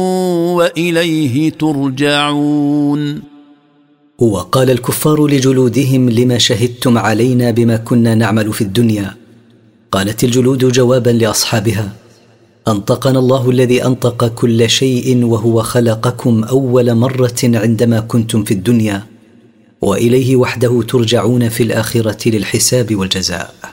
وإليه ترجعون. وقال الكفار لجلودهم: لما شهدتم علينا بما كنا نعمل في الدنيا؟ قالت الجلود جوابا لأصحابها: أنطقنا الله الذي أنطق كل شيء، وهو خلقكم أول مرة عندما كنتم في الدنيا، وإليه وحده ترجعون في الآخرة للحساب والجزاء.